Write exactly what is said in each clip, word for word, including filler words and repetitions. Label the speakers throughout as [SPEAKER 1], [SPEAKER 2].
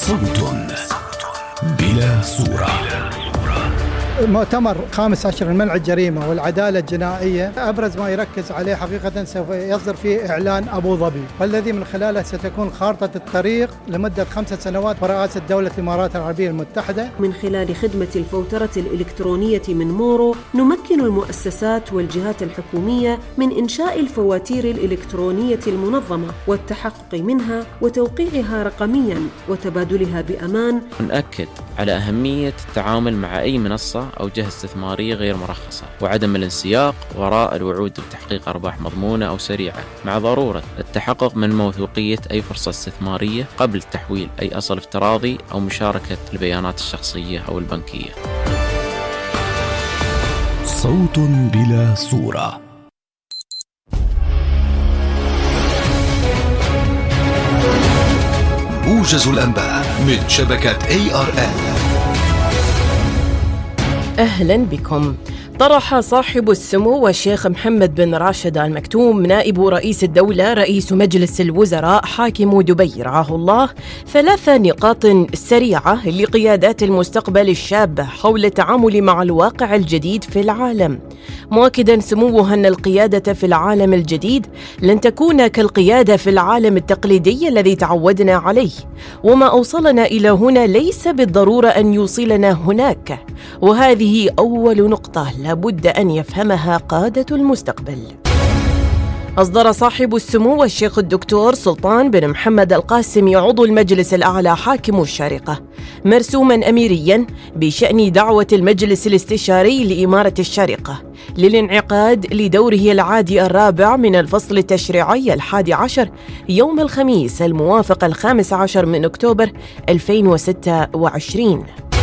[SPEAKER 1] صوت بلا صورة.
[SPEAKER 2] مؤتمر خامس عشر المنع الجريمة والعدالة الجنائية أبرز ما يركز عليه حقيقة سوف يصدر فيه إعلان أبو ظبي، والذي من خلاله ستكون خارطة الطريق لمدة خمسة سنوات برئاسة دولة الإمارات العربية المتحدة.
[SPEAKER 3] من خلال خدمة الفوترة الإلكترونية من مورو نمكن المؤسسات والجهات الحكومية من إنشاء الفواتير الإلكترونية المنظمة والتحقق منها وتوقيعها رقمياً وتبادلها بأمان.
[SPEAKER 4] نأكد على أهمية التعامل مع أي منصة أو جهة استثمارية غير مرخصة، وعدم الانسياق وراء الوعود بتحقيق أرباح مضمونة أو سريعة، مع ضرورة التحقق من موثوقية أي فرصة استثمارية قبل تحويل أي أصل افتراضي أو مشاركة البيانات الشخصية أو البنكية.
[SPEAKER 1] صوت بلا صورة. موجز الأنباء من شبكة إيه آر إل.
[SPEAKER 5] أهلا بكم. طرح صاحب السمو والشيخ محمد بن راشد آل مكتوم نائب رئيس الدولة رئيس مجلس الوزراء حاكم دبي رعاه الله ثلاث نقاط سريعة لقيادات المستقبل الشابة حول التعامل مع الواقع الجديد في العالم، مؤكدا سموه أن القيادة في العالم الجديد لن تكون كالقيادة في العالم التقليدي الذي تعودنا عليه، وما أوصلنا إلى هنا ليس بالضرورة أن يوصلنا هناك، وهذه أول نقطة لابد أن يفهمها قادة المستقبل. أصدر صاحب السمو الشيخ الدكتور سلطان بن محمد القاسمي عضو المجلس الأعلى حاكم الشارقة مرسوما أميريا بشأن دعوة المجلس الاستشاري لإمارة الشارقة للانعقاد لدوره العادي الرابع من الفصل التشريعي الحادي عشر يوم الخميس الموافق الخامس عشر من أكتوبر ألفين وستة وعشرين.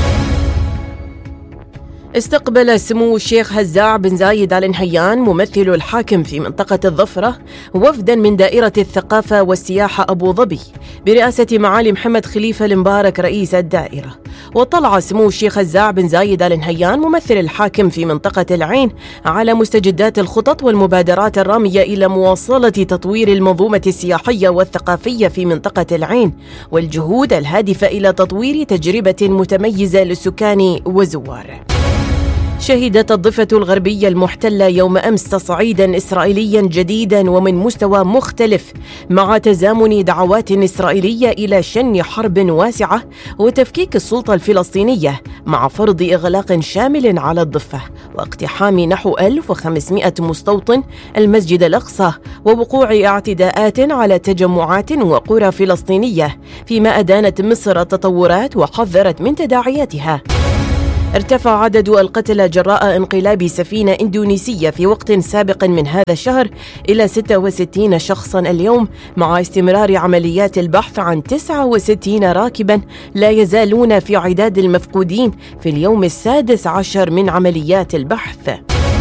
[SPEAKER 5] استقبل سمو الشيخ هزاع بن زايد آل نهيان ممثل الحاكم في منطقة الظفرة وفداً من دائرة الثقافة والسياحة أبو ظبي برئاسة معالي محمد خليفة المبارك رئيس الدائرة. وطلع سمو الشيخ هزاع بن زايد آل نهيان ممثل الحاكم في منطقة العين على مستجدات الخطط والمبادرات الرامية إلى مواصلة تطوير المنظومة السياحية والثقافية في منطقة العين والجهود الهادفة إلى تطوير تجربة متميزة للسكان والزوار. شهدت الضفة الغربية المحتلة يوم أمس تصعيداً إسرائيلياً جديداً ومن مستوى مختلف مع تزامن دعوات إسرائيلية إلى شن حرب واسعة وتفكيك السلطة الفلسطينية مع فرض إغلاق شامل على الضفة واقتحام نحو ألف وخمسمائة مستوطن المسجد الأقصى ووقوع اعتداءات على تجمعات وقرى فلسطينية، فيما أدانت مصر التطورات وحذرت من تداعياتها. ارتفع عدد القتلى جراء انقلاب سفينة إندونيسية في وقت سابق من هذا الشهر إلى ستة وستين شخصاً اليوم، مع استمرار عمليات البحث عن تسعة وستين راكباً لا يزالون في عداد المفقودين في اليوم السادس عشر من عمليات البحث.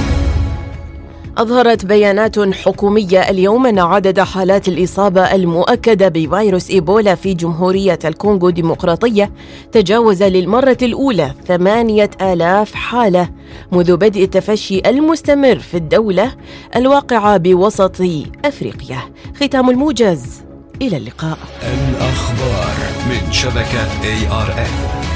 [SPEAKER 5] أظهرت بيانات حكومية اليوم أن عدد حالات الإصابة المؤكدة بفيروس إيبولا في جمهورية الكونغو الديمقراطية تجاوز للمرة الأولى ثمانية آلاف حالة منذ بدء التفشي المستمر في الدولة الواقعة بوسط أفريقيا. ختام الموجز، إلى اللقاء.
[SPEAKER 1] الأخبار من شبكة إيه آر إل.